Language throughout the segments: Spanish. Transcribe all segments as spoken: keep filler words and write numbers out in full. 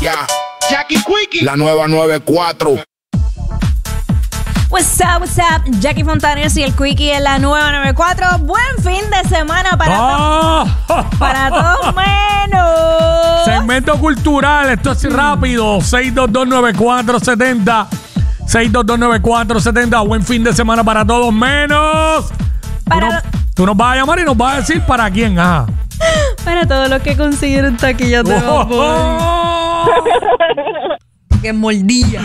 Ya, Jackie Quickie, la nueva noventa y cuatro. What's up, what's up? Jackie Fontanes y el Quickie en la nueva noventa y cuatro. Buen fin de semana para, oh. to para todos menos. Segmento cultural, esto es rápido. seis dos dos nueve cuatro siete cero. seis dos dos nueve cuatro siete cero. Buen fin de semana para todos menos. Para tú, no, tú nos vas a llamar y nos vas a decir para quién. Ajá. Para todos los que consiguieron taquillas de oh, oh. Que mordilla.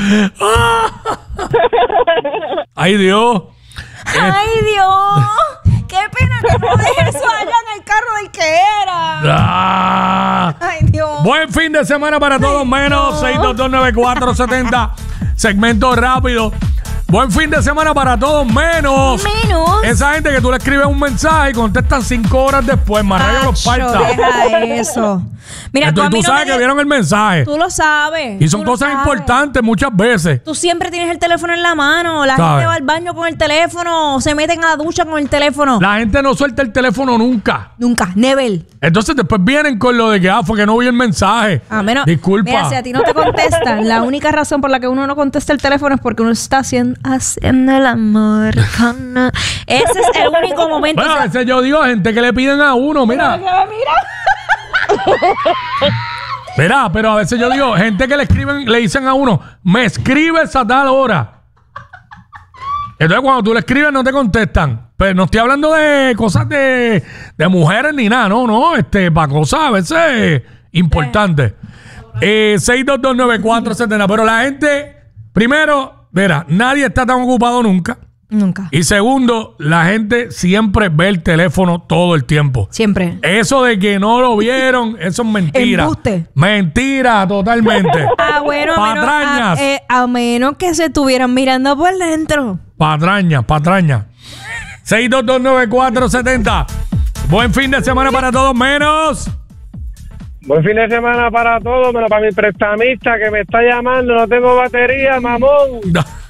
Ay, Dios. Ay, Dios. Qué pena que no deje eso allá en el carro del que era. Ah. Ay, Dios. Buen fin de semana para todos menos. seis dos dos nueve cuatro siete cero. Segmento rápido. Buen fin de semana para todos menos. Menos. Esa gente que tú le escribes un mensaje y contestan cinco horas después. Más rayos los falta. Deja eso. Mira, Entonces, tú, tú, tú sabes no que vieron el mensaje. Tú lo sabes. Y son cosas importantes muchas veces. Tú siempre tienes el teléfono en la mano. La ¿sabes? gente va al baño con el teléfono. O se meten a la ducha con el teléfono. La gente no suelta el teléfono nunca. Nunca. Never. Entonces después vienen con lo de que ah, fue que no vi el mensaje. A menos, Disculpa. Mira, si a ti no te contestan, la única razón por la que uno no contesta el teléfono es porque uno está haciendo, haciendo el amor con... Ese es el único momento. Bueno, o sea, a veces yo digo gente que le piden a uno, mira. Mira, mira. Mira, pero a veces yo digo gente que le escriben, le dicen a uno, me escribes a tal hora. Entonces cuando tú le escribes no te contestan. Pero no estoy hablando de cosas de, de mujeres ni nada, no, no, este, para cosas a veces importantes. Eh, seis dos dos nueve cuatro siete cero. Pero la gente, primero, mira, nadie está tan ocupado nunca. Nunca. Y segundo, la gente siempre ve el teléfono todo el tiempo. Siempre. Eso de que no lo vieron, eso es mentira. Embuste. Mentira, totalmente. Ah, bueno, a menos, Patrañas. a, eh, a menos que se estuvieran mirando por dentro. Patrañas, patrañas. seis dos dos nueve cuatro siete cero. Buen fin de semana para todos menos. Buen fin de semana para todos, menos para mi prestamista que me está llamando. No tengo batería, mamón.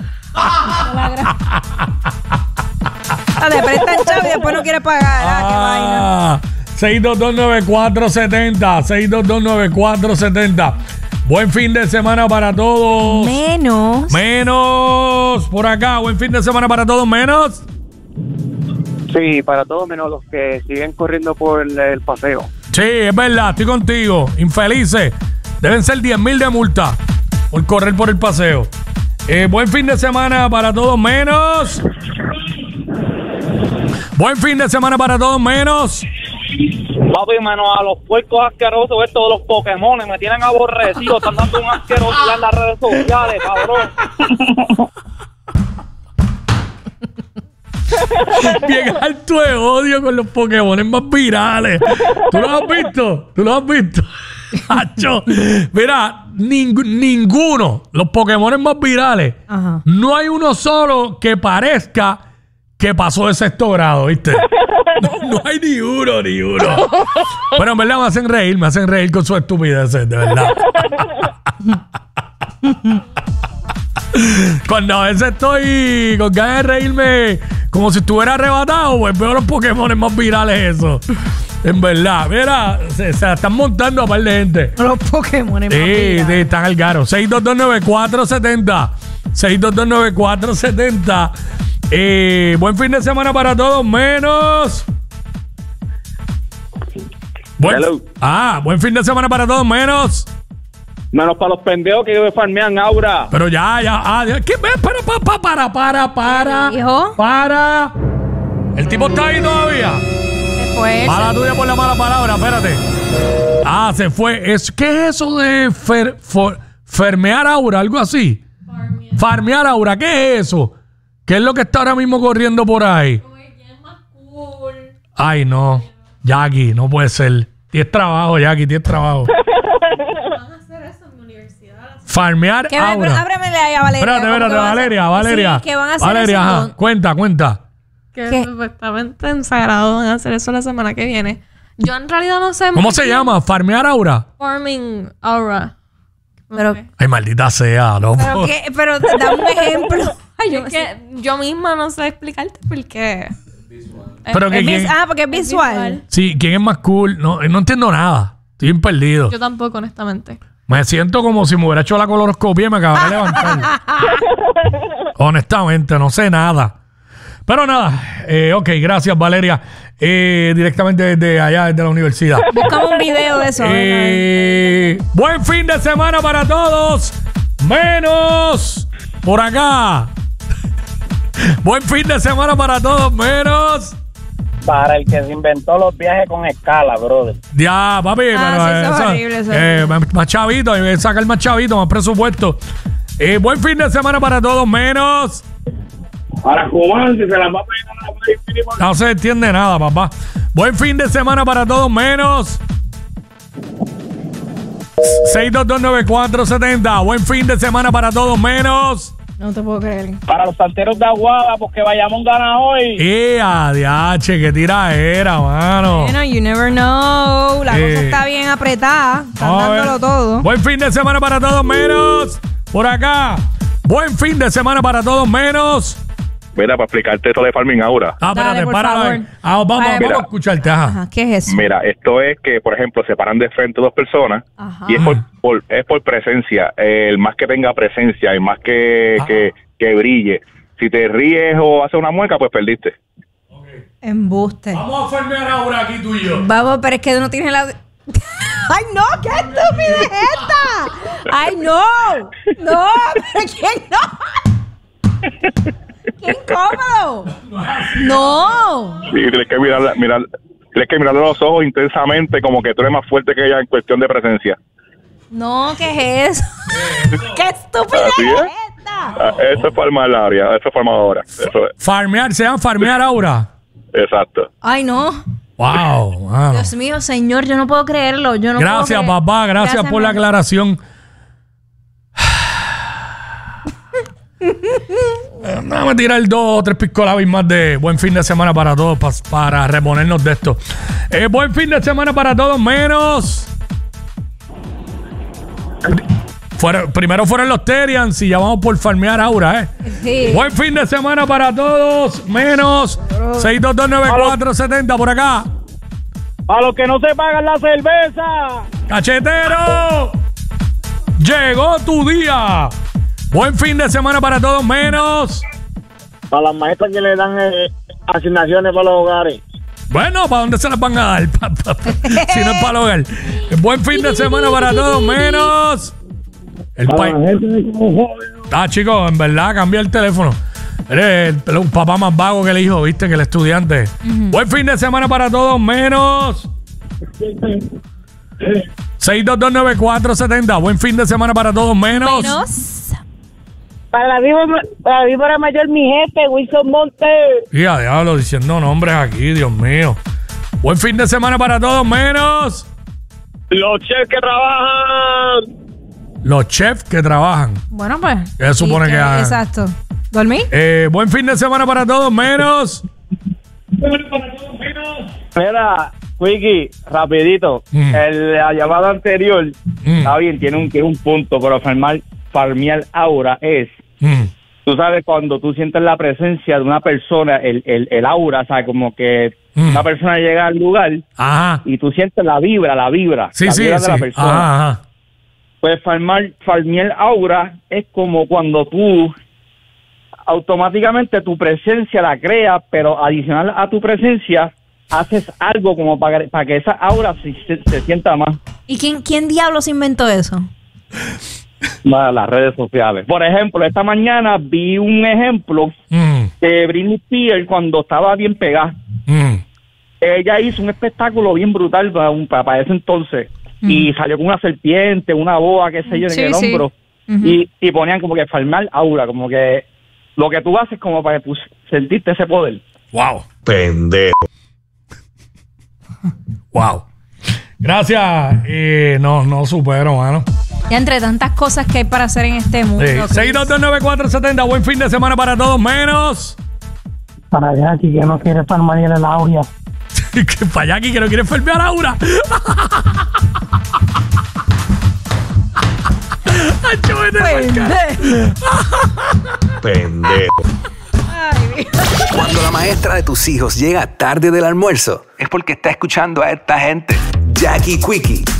Ah, te prestan chavo y después no quiere pagar. Ah, qué vaina. Ah, seis dos dos nueve cuatro siete cero. seis dos dos nueve cuatro siete cero. Buen fin de semana para todos. Menos. Menos. Por acá. Buen fin de semana para todos menos. Sí, para todos menos los que siguen corriendo por el, el paseo. Sí, es verdad. Estoy contigo. Infelices. Deben ser diez mil de multa por correr por el paseo. Eh, buen fin de semana para todos menos. Buen fin de semana para todos menos. Papi, menos a los puercos asquerosos estos de los Pokémon me tienen aborrecido, están dando un asquerosidad en las redes sociales, cabrón. Bien alto de odio con los Pokémon más virales. ¿Tú lo has visto? ¿Tú lo has visto? Acho. Mira, ning ninguno, los Pokémon más virales, Ajá. no hay uno solo que parezca que pasó de sexto grado, ¿viste? No, no hay ni uno, ni uno. Pero en verdad me hacen reír, me hacen reír con su estupidez, de verdad. Cuando a veces estoy con ganas de reírme como si estuviera arrebatado, pues veo los Pokémon más virales eso. En verdad, mira, se, se la están montando a par de gente. Los Pokémon. Sí, sí, están al garo. seis dos dos nueve cuatro siete cero. seis dos dos nueve cuatro siete cero. Eh, buen fin de semana para todos, menos. Buen, Hello. ah, buen fin de semana para todos, menos. Menos para los pendejos que farmean Aura. Pero ya, ya, ah, ya, ¿qué? Para, para, para, para, para, para. ¿Hijo? Para. El tipo está ahí todavía. Se fue. Mala tuya por la mala palabra, espérate. Ah, se fue. Es, ¿qué es eso de fer, for, fermear aura? Algo así. Farmear. Farmear aura, ¿qué es eso? ¿Qué es lo que está ahora mismo corriendo por ahí? ¿Quién es más cool? Ay, no. Jackie, no puede ser. Tienes trabajo, Jackie, tienes trabajo. Van a hacer eso en mi universidad. Farmear ¿Qué, aura. ábremele ahí a Valeria. Espérate, ¿Cómo espérate, que van a Valeria, hacer? Valeria. Sí, que van a hacer Valeria, eso ajá. con- Cuenta, cuenta. Que ¿Qué? supuestamente en Sagrado van a hacer eso la semana que viene. Yo en realidad no sé. ¿Cómo muy se bien. llama? ¿Farmear aura? Farming Aura. No Pero- sé. Ay, maldita sea, no. Pero, ¿qué? Pero da un ejemplo. Ay, yo Es que yo misma no sé explicarte por qué. Pero que Es quién- vis- ah, porque es Es visual. visual. Sí, ¿quién es más cool? No, no entiendo nada. Estoy bien perdido. Yo tampoco, honestamente. Me siento como si me hubiera hecho la coloroscopia y me acabara de levantar. Honestamente, no sé nada. Pero nada, eh, ok, gracias Valeria. Eh, directamente desde allá, desde la universidad. Buscamos un video de eso. Eh, buen fin de semana para todos. Menos por acá. Buen fin de semana para todos, menos Para el que se inventó los viajes con escala, brother. ya, papi. Ah, pero, sí, eso es esa- horrible, eso es eh, horrible. más, más chavito, hay que sacar más chavito, más presupuesto. Eh, buen fin de semana para todos, menos. Para Cubán, si se las va a pegar a la mínimo. No se entiende nada, papá. Buen fin de semana para todos, menos. seis dos dos nueve cuatro siete cero. Buen fin de semana para todos, menos. No te puedo creer. Para los santeros de Aguada, porque Bayamón gana hoy. ¡Ea, diache! ¡Qué tiraera, mano! Bueno, you never know. La Eh. cosa está bien apretada. Están Vamos a ver. dándolo todo. Buen fin de semana para todos, menos. Por acá. Buen fin de semana para todos, menos. Mira, para explicarte esto de Farming Aura. Ah, Dale, espérate, por para. favor. Ah, vamos, Vale, vamos mira. a escucharte. Ajá. Ajá, ¿qué es eso? Mira, esto es que, por ejemplo, se paran de frente dos personas Ajá. y es por, por- es por presencia. El más que tenga presencia, el más que, Ah. que, que brille. Si te ríes o haces una mueca, pues perdiste. Embuste. Vamos a farmear ahora aquí tú y yo. Vamos, pero es que no tienes la... ¡Ay, no! ¡Qué estúpida es esta! ¡Ay, no! ¡No! ¿Pero quién no? ¡Qué incómodo! ¡No! Y tienes que mirar, mirar, tienes que mirarle a los ojos intensamente, como que tú eres más fuerte que ella en cuestión de presencia. No, ¿qué es eso? ¡Qué estúpida Así es es. esta! Ah, eso es farmar la área, eso es farmadora. Eso es, Farmear, se llama farmear ahora. exacto. ¡Ay, no! Wow, mano. Dios mío, señor, yo no puedo creerlo. Yo no puedo Gracias, creer- papá. Gracias, por la mamá. aclaración. Vamos a tirar dos o tres piscolabis más de buen fin de semana para todos pa- para reponernos de esto. Eh, buen fin de semana para todos, menos. Fueron- primero fueron los Terians y ya vamos por farmear ahora, ¿eh? Sí. Buen fin de semana para todos, menos. seis dos dos nueve cuatro siete cero por acá. A los que no se pagan la cerveza. ¡Cachetero! Llegó tu día. Buen fin de semana para todos, menos. Para las maestras que le dan eh, asignaciones para los hogares. Bueno, ¿para dónde se las van a dar? Pa- pa- pa- si no es para el hogar. Buen fin de semana para todos, menos. El país. Ah, chicos, en verdad, cambia el teléfono. Eres el, el papá más vago que el hijo, viste, que el estudiante. Buen fin de semana para todos, menos. seis dos dos nueve cuatro siete cero. Buen fin de semana para todos, menos. Menos. Para la víbora, para la víbora mayor, mi jefe, Wilson Monte. Y a diablo, diciendo nombres aquí, Dios mío. Buen fin de semana para todos, menos. Los chefs que trabajan. Los chefs que trabajan. Bueno, pues. ¿Qué se supone ¿y que hagan? Exacto. ¿Dormí? Eh, buen fin de semana para todos, menos. Mira, Quickie, rapidito. Mm. El, la llamada anterior, Mm. está bien, tiene un, tiene un punto, pero farmar, farmear aura es, Mm. tú sabes, cuando tú sientes la presencia de una persona, el, el, el aura, o sea, como que Mm. una persona llega al lugar Ajá. y tú sientes la vibra, la vibra, Sí, la sí, vibra sí. de la persona. Ajá, ajá. Pues farmar, farmear aura es como cuando tú automáticamente tu presencia la creas, pero adicional a tu presencia haces algo como para, para que esa aura se, se, se sienta más. ¿Y quién, quién diablos inventó eso? Más las redes sociales. Por ejemplo, esta mañana vi un ejemplo Mm. de Britney Spears cuando estaba bien pegada. Mm. Ella hizo un espectáculo bien brutal para, un- para, para ese entonces. Y salió con una serpiente, una boa, qué sé yo, Sí, en el sí. hombro. Ujú. y, y ponían como que farmar aura, como que lo que tú haces como para que tú sentiste ese poder. Wow. Pendejo. Wow. Gracias. Eh, no, no supero, mano. Ya entre tantas cosas que hay para hacer en este mundo. Sí. Chris. seis dos dos nueve cuatro siete cero. Buen fin de semana para todos, menos. Para Jackie, que no quiere farmar y el aurea. Que para allá aquí que no quiere enfermear a Aura. Ay, chúvete, Pues, Pendejo. ay, Cuando la maestra de tus hijos llega tarde del almuerzo, es porque está escuchando a esta gente. Jackie Quickie